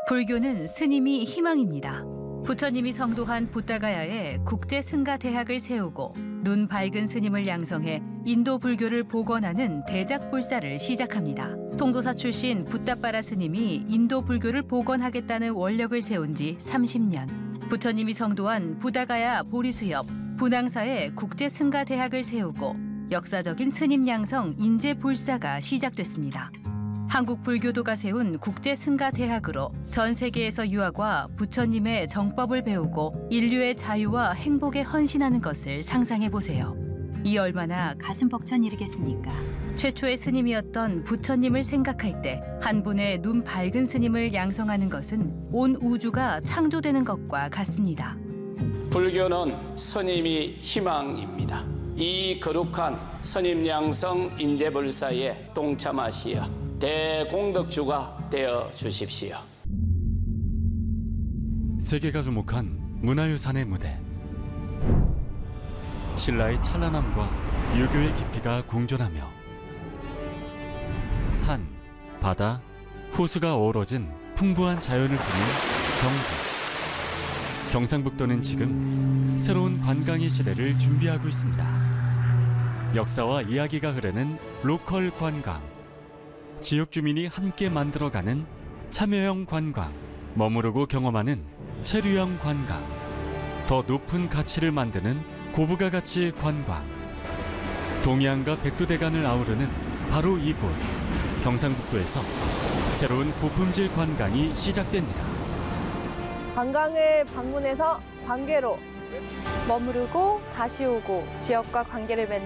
불교는 스님이 희망입니다. 부처님이 성도한 부다가야에 국제 승가 대학을 세우고 눈 밝은 스님을 양성해 인도 불교를 복원하는 대작불사를 시작합니다. 통도사 출신 붓다빠라 스님이 인도 불교를 복원하겠다는 원력을 세운 지 30년. 부처님이 성도한 부다가야 보리수 옆 분황사에 국제 승가 대학을 세우고 역사적인 스님 양성 인재불사가 시작됐습니다. 한국 불교도가 세운 국제 승가 대학으로 전 세계에서 유학과 부처님의 정법을 배우고 인류의 자유와 행복에 헌신하는 것을 상상해 보세요. 이 얼마나 가슴 벅찬 일이겠습니까? 최초의 스님이었던 부처님을 생각할 때 한 분의 눈 밝은 스님을 양성하는 것은 온 우주가 창조되는 것과 같습니다. 불교는 스님이 희망입니다. 이 거룩한 스님 양성 인재불사에 동참하시어 대공덕주가 되어 주십시오. 세계가 주목한 문화유산의 무대. 신라의 찬란함과 유교의 깊이가 공존하며 산, 바다, 호수가 어우러진 풍부한 자연을 부는 경북. 경상북도는 지금 새로운 관광의 시대를 준비하고 있습니다. 역사와 이야기가 흐르는 로컬 관광. 지역 주민이 함께 만들어가는 참여형 관광, 머무르고 경험하는 체류형 관광, 더 높은 가치를 만드는 고부가 가치 관광. 동해안과 백두대간을 아우르는 바로 이곳, 경상북도에서 새로운 고품질 관광이 시작됩니다. 관광을 방문해서 관계로 머무르고 다시 오고 지역과 관계를 맺는